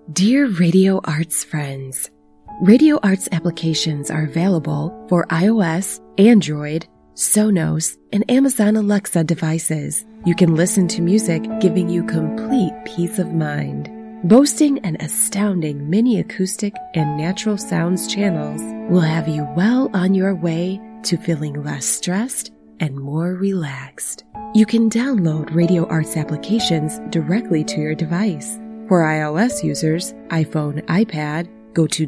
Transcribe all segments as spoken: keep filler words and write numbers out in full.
Dear Radio Arts friends, Radio Arts applications are available for iOS, Android, Sonos, and Amazon Alexa devices. You can listen to music giving you complete peace of mind. Boasting an astounding mini acoustic and natural sounds channels will have you well on your way to feeling less stressed and more relaxed. You can download Radio Arts applications directly to your device. For iOS users, iPhone, iPad, go to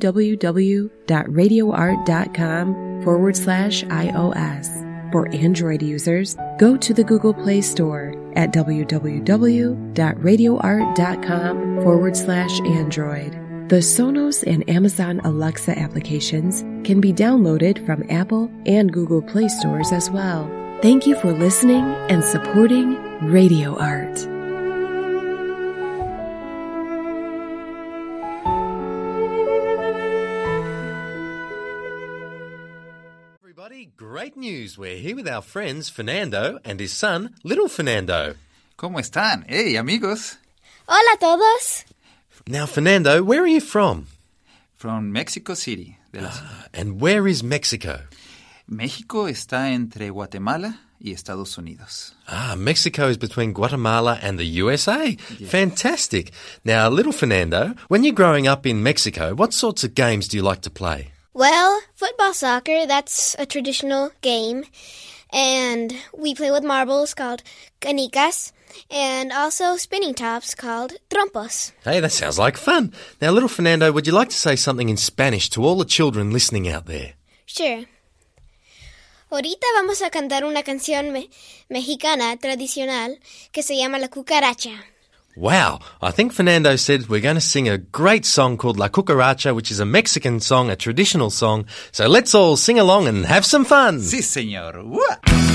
www.radioart.com forward slash iOS. For Android users, go to the Google Play Store at www.radioart.com forward slash Android. The Sonos and Amazon Alexa applications can be downloaded from Apple and Google Play Stores as well. Thank you for listening and supporting Radio Art. Great news. We're here with our friends Fernando and his son, Little Fernando. ¿Cómo están? Hey, amigos. Hola a todos. Now, Fernando, where are you from? From Mexico City. De la uh, and where is Mexico? México está entre Guatemala y Estados Unidos. Ah, Mexico is between Guatemala and the U S A. Yeah. Fantastic. Now, Little Fernando, when you're growing up in Mexico, what sorts of games do you like to play? Well, football, soccer, that's a traditional game. And we play with marbles called canicas. And also spinning tops called trompos. Hey, that sounds like fun. Now, Little Fernando, would you like to say something in Spanish to all the children listening out there? Sure. Ahorita vamos a cantar una canción me- mexicana tradicional que se llama La Cucaracha. Wow, I think Fernando said we're going to sing a great song called La Cucaracha, which is a Mexican song, a traditional song. So let's all sing along and have some fun. Sí, señor. Wah!